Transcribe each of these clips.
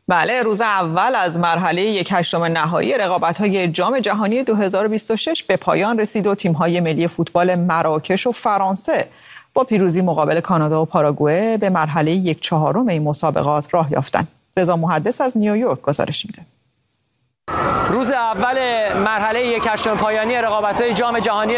بله، روز اول از مرحله 1/8 نهایی رقابت‌های جام جهانی 2026 به پایان رسید و تیم‌های ملی فوتبال مراکش و فرانسه با پیروزی مقابل کانادا و پاراگوئه به مرحله 1/4 این مسابقات راه یافتند. رضا محدث از نیویورک گزارش میده. روز اول مرحله 1/8 پایانی رقابت‌های جام جهانی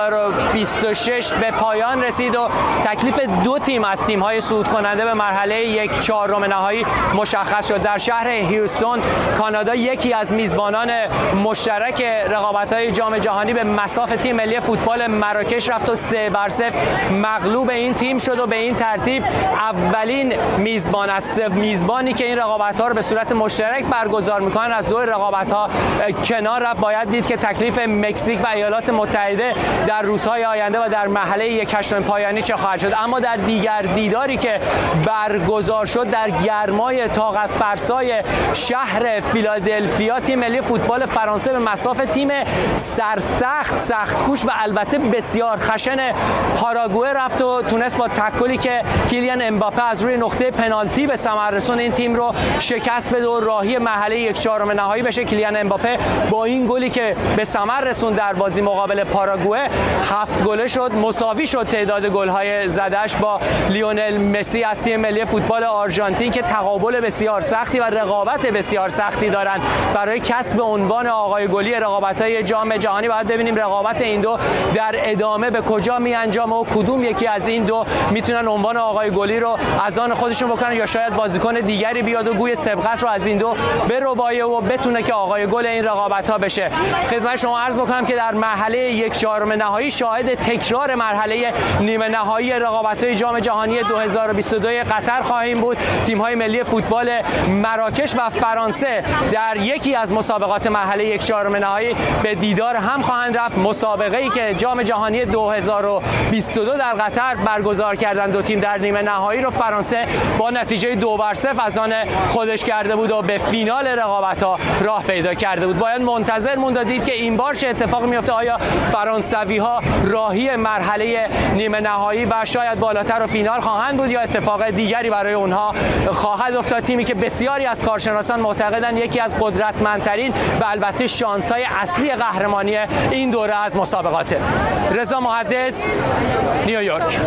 2026 به پایان رسید و تکلیف دو تیم از تیم‌های صعود کننده به مرحله 1/4 نهایی مشخص شد. در شهر هیوستون کانادا یکی از میزبانان مشترک رقابت‌های جام جهانی به مصاف تیم ملی فوتبال مراکش رفت و 3-0 مغلوب این تیم شد و به این ترتیب اولین میزبان است. میزبانی که این رقابت‌ها رو به صورت مشترک برگزار می‌کنن از دو رقابت‌ها کنار رفت. باید دید که تکلیف مکزیک و ایالات متحده در روزهای آینده و در مرحله 1/8 پایانی چه خواهد شد. اما در دیگر دیداری که برگزار شد در گرمای طاقت فرسای شهر فیلادلفیا، تیم ملی فوتبال فرانسه به مصاف تیم سرسخت، سخت‌کوش و البته بسیار خشن پاراگوئه رفت و تونست با تکلی که کیلیان امباپه از روی نقطه پنالتی به ثمر رسون این تیم رو شکست بده و راهی مرحله 1/4 نهایی بشه. کیلیان امباپه با این گلی که به ثمر رسوند در بازی مقابل پاراگوئه 7 گله شد، مساوی شد تعداد گل‌های زده‌اش با لیونل مسی از تیم ملی فوتبال آرژانتین که تقابل بسیار سختی و رقابت بسیار سختی دارند برای کسب عنوان آقای گلی رقابت‌های جام جهانی. باید ببینیم رقابت این دو در ادامه به کجا می‌انجامه و کدوم یکی از این دو میتونن عنوان آقای گلی رو از آن خودشون بکنن یا شاید بازیکن دیگری بیاد و گوی سبقت رو از این دو بربایه و بتونه که آقای گل این رقابت‌ها بشه. خدمت شما عرض بکنم که در مرحله 1/4 نهایی شاهد تکرار مرحله نیمه نهایی رقابت‌های جام جهانی 2022 قطر خواهیم بود. تیم‌های ملی فوتبال مراکش و فرانسه در یکی از مسابقات مرحله 1/4 نهایی به دیدار هم خواهند رفت. مسابقه‌ای که جام جهانی 2022 در قطر برگزار کردند، دو تیم در نیمه نهایی رو فرانسه با نتیجه 2-0 از آن خودش کرده بود و به فینال رقابت‌ها راه پیدا کرده بود. باید منتظر موند دید که این بار چه اتفاقی میفته. آیا فرانسوی‌ها راهی مرحله نیمه نهایی و شاید بالاتر و فینال خواهند بود یا اتفاق دیگری برای اونها خواهد افتاد؟ تیمی که بسیاری از کارشناسان معتقدند یکی از قدرتمندترین و البته شانس‌های اصلی قهرمانی این دوره از مسابقاته. رضا محدث، نیویورک.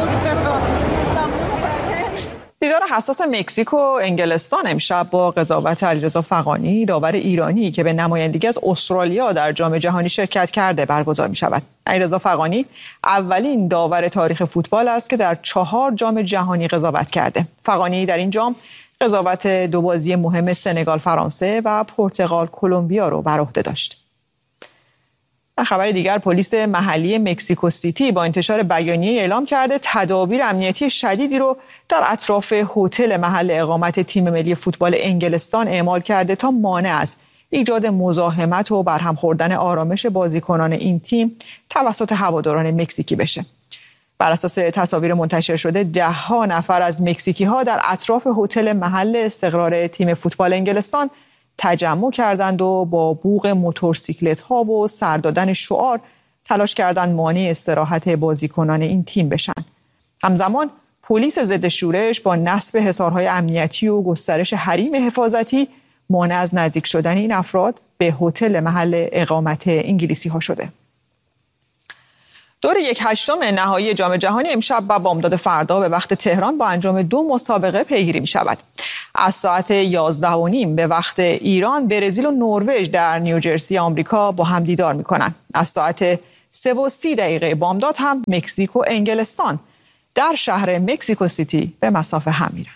دیدار حساس مکزیک و انگلستان امشب با قضاوت علیرضا فغانی، داور ایرانی که به نمایندگی از استرالیا در جام جهانی شرکت کرده برگزار می شود. علیرضا فغانی اولین داور تاریخ فوتبال است که در 4 جام جهانی قضاوت کرده. فغانی در این جام قضاوت 2 بازی مهم سنگال فرانسه و پرتغال کلمبیا رو بر عهده داشت. در خبر دیگر پلیس محلی مکزیکو سیتی با انتشار بیانیه اعلام کرده تدابیر امنیتی شدیدی رو در اطراف هتل محل اقامت تیم ملی فوتبال انگلستان اعمال کرده تا مانع از ایجاد مزاحمت و برهم خوردن آرامش بازیکنان این تیم توسط هواداران مکزیکی بشه. بر اساس تصاویر منتشر شده 10 نفر از مکزیکی‌ها در اطراف هتل محل استقرار تیم فوتبال انگلستان تجمع کردند و با بوق موتورسیکلت‌ها و سر دادن شعار تلاش کردند مانع استراحت بازیکنان این تیم بشن. همزمان پلیس ضد شورش با نصب حصارهای امنیتی و گسترش حریم حفاظتی مانع از نزدیک شدن این افراد به هتل محل اقامت انگلیسی‌ها شده. دور 1/8 نهایی جام جهانی امشب و بامداد فردا به وقت تهران با انجام 2 مسابقه پیگیری می شود. از ساعت 11:30 به وقت ایران برزیل و نروژ در نیوجرسی آمریکا با هم دیدار می کنند. از ساعت 3:30 بامداد هم مکزیک و انگلستان در شهر مکزیکو سیتی به مصاف هم میرن.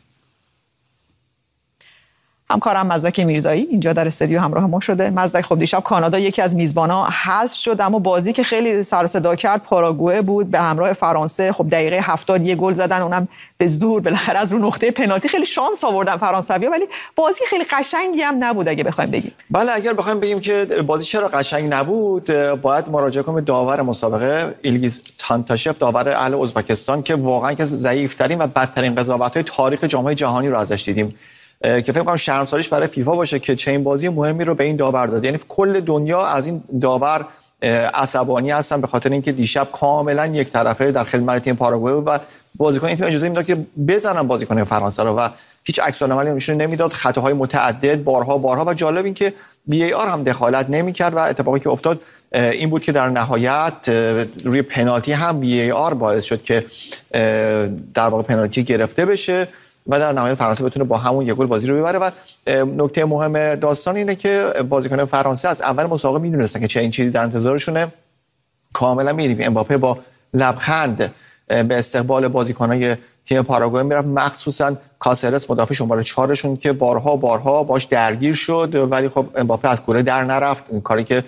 همکارم مزدک میرزایی اینجا در استودیو همراه ما شده. مزدک، خب دیشب کانادا یکی از میزبانا حذف شد، اما بازی که خیلی سر و صدا کرد پاراگوئه بود به همراه فرانسه. خب دقیقه 70 یه گل زدن، اونم به زور، بالاخره از رو نقطه پنالتی. خیلی شانس آوردن فرانسوی‌ها، ولی بازی خیلی قشنگی هم نبود اگه بخوایم بگیم. بله، اگر بخوایم بگیم که بازی چرا قشنگ نبود، باید مراجعه کنیم به داور مسابقه ایلگیز تانتاشف، داور اهل ازبکستان که واقعا که ضعیف‌ترین و بدترین قضاوت‌های تاریخ جام‌های جهانی رو ازش دیدیم که فکر کنم شرمساریش برای فیفا باشه که چنین بازی مهمی رو به این داور داد. یعنی کل دنیا از این داور عصبانی هستن به خاطر اینکه دیشب کاملا یک طرفه در خدمت تیم پاراگوئه و بازیکن این تیم اجازه میداد که بزنن بازیکن فرانسه رو و هیچ عکس‌العملی نشون نمیداد، خطاهای متعدد بارها و جالب این که VAR هم دخالت نمی‌کرد و اتفاقی که افتاد این بود که در نهایت روی پنالتی هم VAR باعث شد که در واقع پنالتی گرفته بشه و در نهایت فرانسه بتونه با همون یک گل بازی رو ببره. و نکته مهم داستان اینه که بازیکن فرانسه از اول مسابقه میدونستن که چه این چیزی در انتظارشونه. کاملا می‌بینیم امباپه با لبخند به استقبال بازیکن‌های تیم پاراگوئه میرفت، مخصوصا کاسرس مدافع شماره 4شون که بارها باش درگیر شد، ولی خب امباپه از کوره در نرفت، این کاری که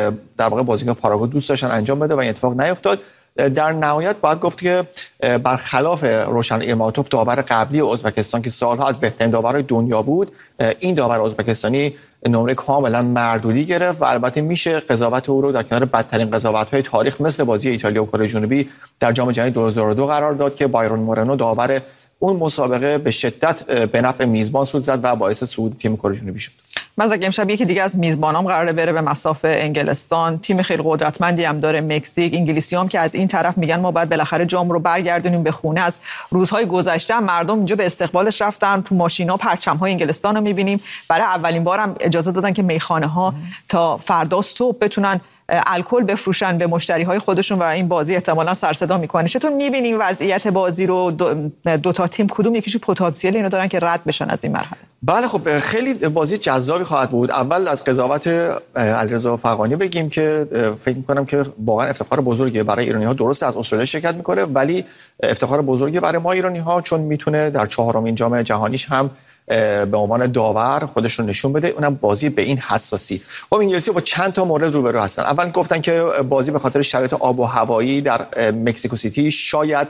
در واقع بازیکن پاراگوئه دوست داشتن انجام بده و این اتفاق نیفتاد. در نهایت باید گفت که برخلاف روشن ایرماتوف داور قبلی ازبکستان که سالها از بهترین داورهای دنیا بود، این داور ازبکستانی نمره کاملا مردودی گرفت و البته میشه قضاوت او رو در کنار بدترین قضاوت‌های تاریخ مثل بازی ایتالیا و کره جنوبی در جام جهانی 2002 قرار داد که بایرون مورنو داور اون مسابقه به شدت به نفع میزبان سود زد و باعث صعود تیم کره جنوبی شد. مثلا امشب یکی دیگه از میزبانام قراره بره به مصاف انگلستان، تیم خیلی قدرتمندی هم داره مکزیک. انگلیسی‌ها که از این طرف میگن ما باید بالاخره جام رو برگردونیم به خونه. از روزهای گذشته مردم اینجا به استقبالش رفتن، تو ماشینا پرچم‌های انگلستان رو می‌بینیم. برای اولین بار هم اجازه دادن که میخانه‌ها تا فردا صبح بتونن الکل بفروشن به مشتریهای خودشون و این بازی احتمالاً سر صدا میکنه. چطور می‌بینی وضعیت بازی رو؟ دو تا تیم کدوم یکیشون پتانسیل اینو دارن که رد بشن از این مرحله؟ بله خب خیلی بازی جذابی خواهد بود. اول از قضاوت علیرضا فغانی بگیم که فکر می‌کنم که واقعا افتخار بزرگی برای ایرانی‌ها، درست از استرالیا شرکت می‌کنه ولی افتخار بزرگی برای ما ایرانی‌ها، چون میتونه در 4مین جام جهانیش هم به عنوان داور خودشون نشون بده، اونم بازی به این حساسی. خب انگلیسی با چند تا مورد روبرو هستن. اول گفتن که بازی به خاطر شرایط آب و هوایی در مکزیکو سیتی شاید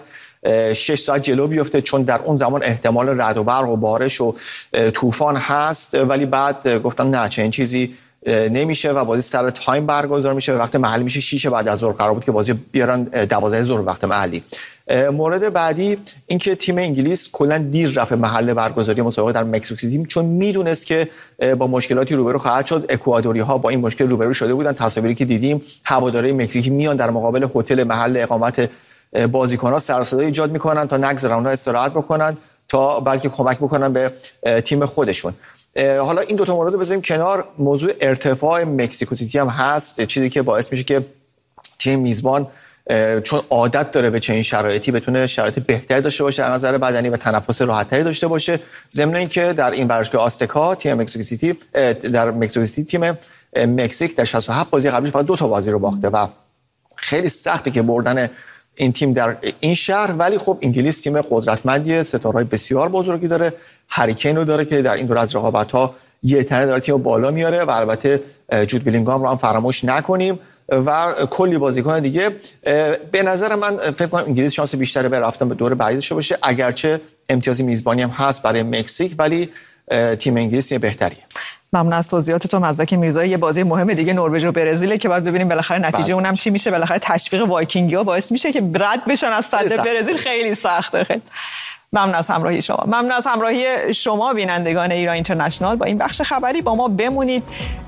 6 ساعت جلو بیفته، چون در اون زمان احتمال رعد و برق و بارش و طوفان هست، ولی بعد گفتن نه چنین چیزی نمیشه و بازی سر تایم برگزار میشه. وقت محلی میشه 6 بعد از ظهر، قرار بود که بازی بیارن 12 ظهر وقت محلی. مورد بعدی این که تیم انگلیس کلا دیر رفت محل برگزاری مسابقه در مکزیکو سیتی، چون میدونست که با مشکلاتی روبرو خواهد شد. اکوادوری ها با این مشکل روبرو شده بودن. تصاویری که دیدیم هواداری مکزیکی میان در مقابل هتل محل اقامت بازیکن‌ها سر و صدا ایجاد میکنن تا نگذرن اونها استراحت بکنن تا بلکه کمک بکنن به تیم خودشون. حالا این دو تا مورد رو بذاریم کنار. موضوع ارتفاع مکزیکو سیتی هم هست، چیزی که باعث میشه که تیم میزبان چون عادت داره به چنین شرایطی بتونه شرایط بهتری داشته باشه از نظر بدنی و تنفس راحت‌تری داشته باشه. ضمن اینکه در این ورزشگاه آستکا تیم مکزیکو سیتی در مکزیکو سیتی تیم مکزیک در 67 بازی قبلی فقط 2 تا بازی رو باخته و خیلی سخته که بردن این تیم در این شهر. ولی خب انگلیس تیم قدرتمندیه، ستاره‌های بسیار بزرگی داره، هری کین رو داره که در این دور از رقابت‌ها یه تنه داره تیم بالا میاره و البته جود بلینگهام رو هم فراموش نکنیم و کلی بازیکن دیگه. به نظر من فکر کنم انگلیس شانس بیشتری به رفتن به دور بعدی داشته باشه، اگرچه امتیاز میزبانی هم هست برای مکزیک، ولی تیم انگلیس یه بهتریه. ممنون از توضیحاتتون مزدک میرزایی. یه بازی مهم دیگه نروژ و برزیل که باید ببینیم بالاخره نتیجه اونم چی میشه. بالاخره تشویق وایکینگ‌ها باعث میشه که رد بشن از سد برزیل. خیلی سخته. خیلی ممنون از همراهی شما. ممنون از همراهی شما بینندگان ایران اینترنشنال. با این بخش خبری با ما بمونید.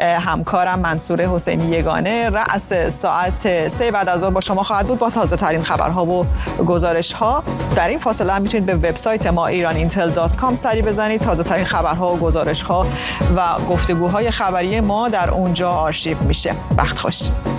همکارم منصور حسینی یگانه رأس ساعت 3 بعد از ظهر با شما خواهد بود با تازه ترین خبرها و گزارش ها. در این فاصله هم میتونید به وبسایت ما iran.intel.com سری بزنید. تازه ترین خبرها و گزارش ها و گفتگوهای خبری ما در اونجا آرشیو میشه. وقت خوش.